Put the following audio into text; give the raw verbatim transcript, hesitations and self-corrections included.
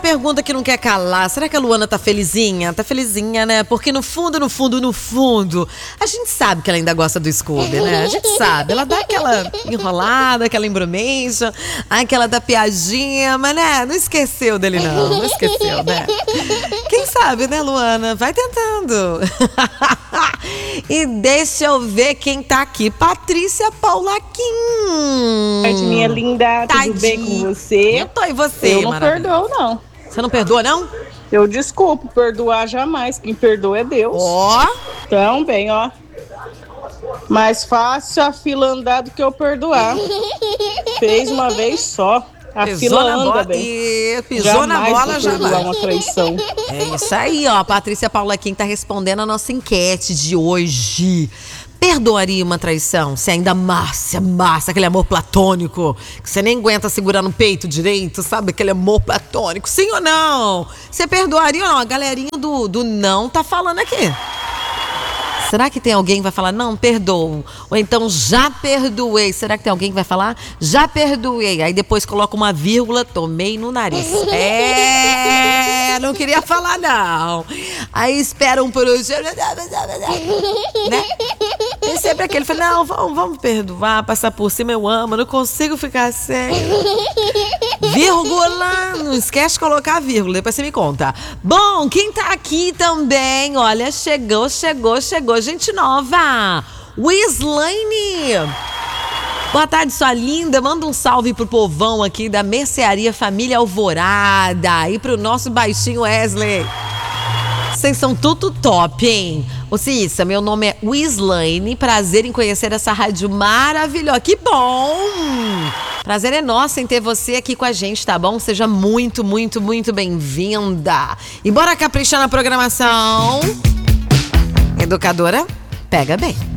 pergunta que não quer calar. Será que a Luana tá felizinha? Tá felizinha, né? Porque no fundo, no fundo, no fundo, a gente sabe que ela ainda gosta do Scooby, né? A gente sabe. Ela dá aquela enrolada, aquela embromation, aquela da piadinha, mas né, não esqueceu dele não. Não esqueceu, né? Quem sabe, né, Luana? Vai tentando. E deixa eu ver quem tá aqui. Patrícia Paulaquim. Oi, minha linda, tudo bem com você? Eu tô e você, Eu não perdoo, não. Você não perdoa, não? Eu desculpo, perdoar jamais. Quem perdoa é Deus. Ó. Então, bem, ó. Mais fácil a fila andar do que eu perdoar. Fez uma vez só. A pisou fila na anda, bola, bem. e pisou jamais na bola, vou já perdoar vai. uma traição. É isso aí, ó. A Patrícia Paulaquim tá respondendo a nossa enquete de hoje. Perdoaria uma traição se ainda amassa, amassa aquele amor platônico que você nem aguenta segurar no peito direito, sabe? Aquele amor platônico, sim ou não? Você perdoaria ou não? A galerinha do, do não tá falando aqui. Será que tem alguém que vai falar, não, perdoo? Ou então, já perdoei. Será que tem alguém que vai falar, já perdoei? Aí depois coloca uma vírgula, tomei no nariz. É, não queria falar, não. Aí esperam por hoje. Né? Tem sempre aquele, fala, não, vamos, vamos perdoar, passar por cima, eu amo, não consigo ficar sem. Vírgula, não esquece de colocar a vírgula, depois você me conta. Bom, quem tá aqui também, olha, chegou, chegou, chegou, gente nova. Wislaine. Boa tarde, sua linda. Manda um salve pro povão aqui da Mercearia Família Alvorada e pro nosso baixinho Wesley. Vocês são tudo top, hein? Ô Cissa, meu nome é Wislaine, prazer em conhecer essa rádio maravilhosa. Que bom! Prazer é nosso em ter você aqui com a gente, tá bom? Seja muito, muito, muito bem-vinda. E bora caprichar na programação. Educadora, pega bem.